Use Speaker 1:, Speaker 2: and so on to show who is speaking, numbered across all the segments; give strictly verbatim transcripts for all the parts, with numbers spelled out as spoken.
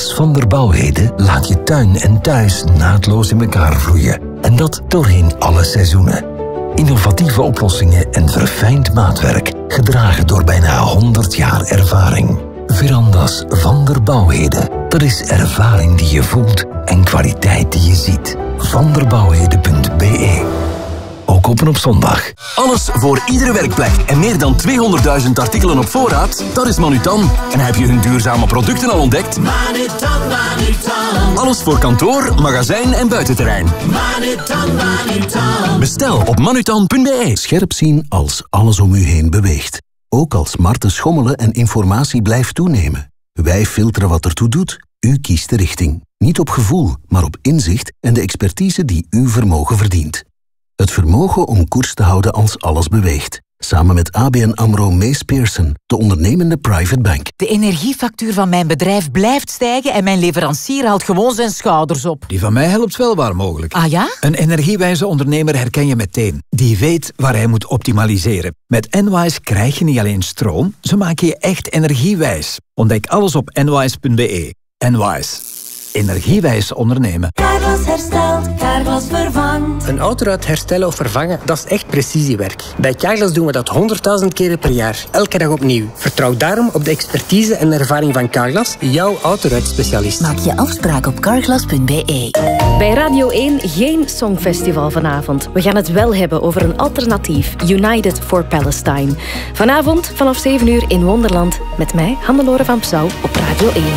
Speaker 1: Carglass van der Bouwheden laat je tuin en thuis naadloos in elkaar vloeien. En dat doorheen alle seizoenen. Innovatieve oplossingen en verfijnd maatwerk, gedragen door bijna honderd jaar ervaring. Verandas van der Bouwheden. Dat is ervaring die je voelt en kwaliteit die je ziet. vanderbouwheden punt be. Ook open op zondag.
Speaker 2: Alles voor iedere werkplek en meer dan tweehonderdduizend artikelen op voorraad? Dat is Manutan. En heb je hun duurzame producten al ontdekt?
Speaker 3: Manutan, Manutan.
Speaker 2: Alles voor kantoor, magazijn en buitenterrein.
Speaker 3: Manutan, Manutan.
Speaker 2: Bestel op manutan punt be.
Speaker 4: Scherp zien als alles om u heen beweegt. Ook als markten schommelen en informatie blijft toenemen. Wij filteren wat ertoe doet. U kiest de richting. Niet op gevoel, maar op inzicht en de expertise die uw vermogen verdient. Het vermogen om koers te houden als alles beweegt. Samen met A B N AMRO Mees Pearson, de ondernemende private bank.
Speaker 5: De energiefactuur van mijn bedrijf blijft stijgen en mijn leverancier haalt gewoon zijn schouders op.
Speaker 6: Die van mij helpt wel waar mogelijk.
Speaker 5: Ah ja?
Speaker 6: Een energiewijze ondernemer herken je meteen. Die weet waar hij moet optimaliseren. Met Enwise krijg je niet alleen stroom, ze maken je echt energiewijs. Ontdek alles op enwise punt be. Enwise. Energiewijs ondernemen.
Speaker 3: Carglass herstelt, Carglass vervangt.
Speaker 7: Een autoruit herstellen of vervangen, dat is echt precisiewerk. Bij Carglass doen we dat honderdduizend keren per jaar, elke dag opnieuw. Vertrouw daarom op de expertise en ervaring van Carglass, jouw autoruitspecialist.
Speaker 8: Maak je afspraak op carglass punt be.
Speaker 9: Bij Radio één geen songfestival vanavond. We gaan het wel hebben over een alternatief, United for Palestine. Vanavond vanaf zeven uur in Wonderland met mij, Hannelore van Psauw, op Radio één.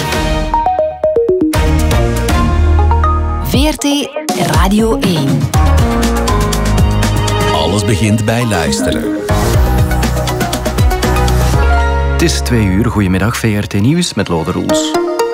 Speaker 8: V R T Radio één.
Speaker 10: Alles begint bij luisteren. Het is twee uur. Goedemiddag, V R T Nieuws met Lode Roels.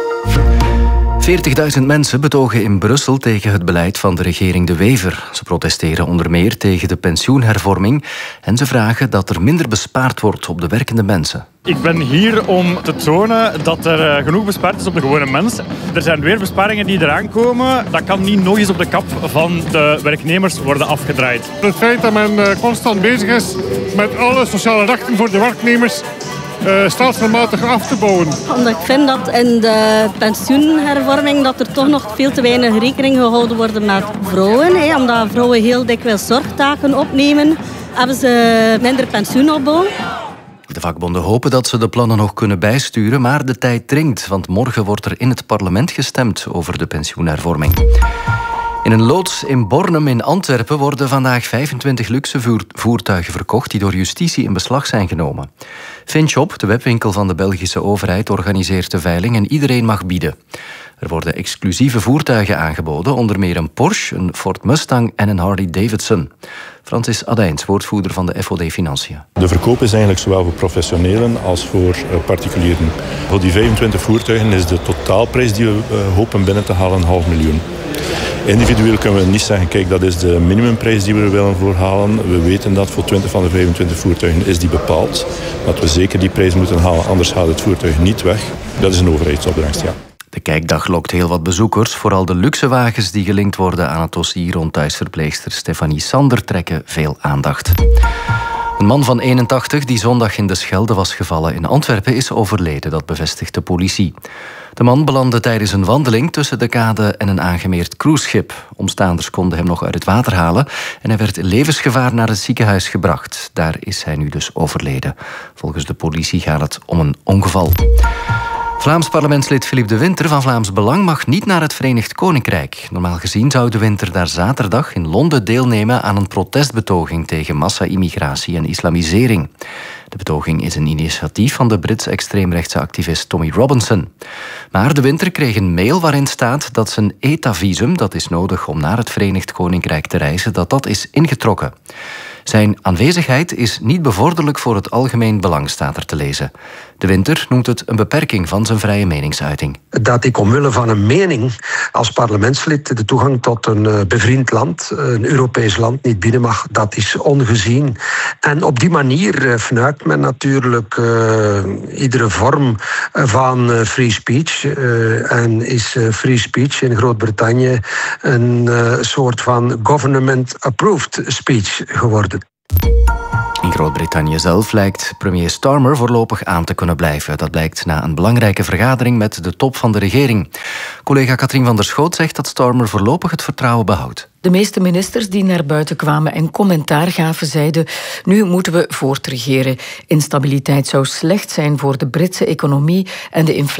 Speaker 10: veertigduizend mensen betogen in Brussel tegen het beleid van de regering De Wever. Ze protesteren onder meer tegen de pensioenhervorming en ze vragen dat er minder bespaard wordt op de werkende mensen.
Speaker 11: Ik ben hier om te tonen dat er genoeg bespaard is op de gewone mens. Er zijn weer besparingen die eraan komen. Dat kan niet nog eens op de kap van de werknemers worden afgedraaid.
Speaker 12: Het feit dat men constant bezig is met alle sociale rechten voor de werknemers Uh, stelselmatig af te bouwen.
Speaker 13: Omdat ik vind dat in de pensioenhervorming dat er toch nog veel te weinig rekening gehouden wordt met vrouwen. Hè. Omdat vrouwen heel dikwijls zorgtaken opnemen, hebben ze minder pensioenopbouw.
Speaker 10: De vakbonden hopen dat ze de plannen nog kunnen bijsturen, maar de tijd dringt, want morgen wordt er in het parlement gestemd over de pensioenhervorming. In een loods in Bornem in Antwerpen worden vandaag vijfentwintig luxe voertuigen verkocht die door justitie in beslag zijn genomen. Finshop, de webwinkel van de Belgische overheid, organiseert de veiling en iedereen mag bieden. Er worden exclusieve voertuigen aangeboden, onder meer een Porsche, een Ford Mustang en een Harley Davidson. Francis Adijns, woordvoerder van de F O D Financiën.
Speaker 14: De verkoop is eigenlijk zowel voor professionelen als voor particulieren. Voor die vijfentwintig voertuigen is de totaalprijs die we hopen binnen te halen een half miljoen. Individueel kunnen we niet zeggen, kijk, dat is de minimumprijs die we er willen voor halen. We weten dat voor twintig van de vijfentwintig voertuigen is die bepaald. Dat we zeker die prijs moeten halen, anders gaat het voertuig niet weg. Dat is een overheidsopbrengst, ja.
Speaker 10: De kijkdag lokt heel wat bezoekers. Vooral de luxe wagens die gelinkt worden aan het dossier rond thuisverpleegster Stefanie Sander trekken veel aandacht. Een man van eenentachtig die zondag in de Schelde was gevallen in Antwerpen is overleden, dat bevestigt de politie. De man belandde tijdens een wandeling tussen de kade en een aangemeerd cruiseschip. Omstaanders konden hem nog uit het water halen en hij werd in levensgevaar naar het ziekenhuis gebracht. Daar is hij nu dus overleden. Volgens de politie gaat het om een ongeval. Vlaams parlementslid Philippe De Winter van Vlaams Belang mag niet naar het Verenigd Koninkrijk. Normaal gezien zou De Winter daar zaterdag in Londen deelnemen aan een protestbetoging tegen massa-immigratie en islamisering. De betoging is een initiatief van de Britse extreemrechtse activist Tommy Robinson. Maar De Winter kreeg een mail waarin staat dat zijn E T A-visum, dat is nodig om naar het Verenigd Koninkrijk te reizen, dat dat is ingetrokken. Zijn aanwezigheid is niet bevorderlijk voor het algemeen belang, staat er te lezen. De Winter noemt het een beperking van zijn vrije meningsuiting.
Speaker 15: Dat ik omwille van een mening als parlementslid de toegang tot een bevriend land, een Europees land, niet binnen mag, dat is ongezien. En op die manier fnuikt men natuurlijk uh, iedere vorm van uh, free speech. Uh, en is uh, free speech in Groot-Brittannië een uh, soort van government-approved speech geworden.
Speaker 10: In Groot-Brittannië zelf lijkt premier Starmer voorlopig aan te kunnen blijven. Dat blijkt na een belangrijke vergadering met de top van de regering. Collega Katrien van der Schoot zegt dat Starmer voorlopig het vertrouwen behoudt.
Speaker 16: De meeste ministers die naar buiten kwamen en commentaar gaven zeiden: nu moeten we voortregeren. Instabiliteit zou slecht zijn voor de Britse economie en de inflatie